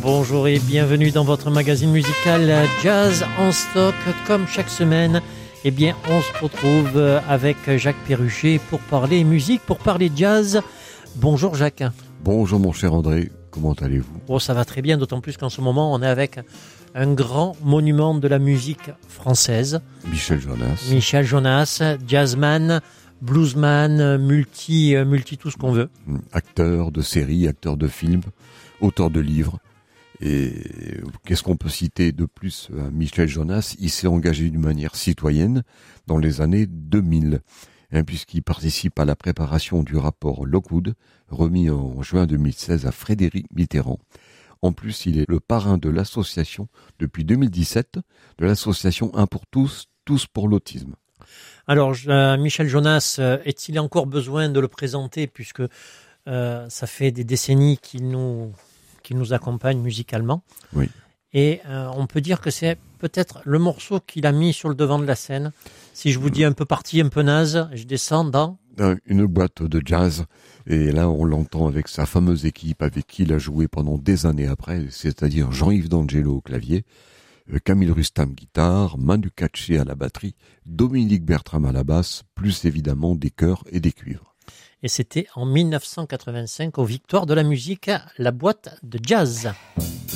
Bonjour et bienvenue dans votre magazine musical Jazz en stock. Comme chaque semaine, eh bien, on se retrouve avec Jacques Perruchet pour parler musique, pour parler jazz. Bonjour Jacques. Bonjour mon cher André, comment allez-vous ? Oh, ça va très bien, d'autant plus qu'en ce moment, on est avec un grand monument de la musique française. Michel Jonas. Michel Jonas, jazzman, bluesman, multi tout ce qu'on veut. Acteur de séries, acteur de films, auteur de livres. Et qu'est-ce qu'on peut citer de plus à Michel Jonas ? Il s'est engagé d'une manière citoyenne dans les années 2000, puisqu'il participe à la préparation du rapport Lockwood, remis en juin 2016 à Frédéric Mitterrand. En plus, il est le parrain de l'association, depuis 2017, de l'association Un pour tous, tous pour l'autisme. Alors, Michel Jonas, est-il encore besoin de le présenter, puisque ça fait des décennies qu'il nous accompagne musicalement. Oui. Et on peut dire que c'est peut-être le morceau qu'il a mis sur le devant de la scène. Si je vous dis un peu parti, un peu naze, je descends dans une boîte de jazz. Et là, on l'entend avec sa fameuse équipe avec qui il a joué pendant des années après, c'est-à-dire Jean-Yves D'Angelo au clavier, Camille Rustam guitare, Manu Katché à la batterie, Dominique Bertram à la basse, plus évidemment des chœurs et des cuivres. Et c'était en 1985 aux Victoires de la musique, la boîte de jazz.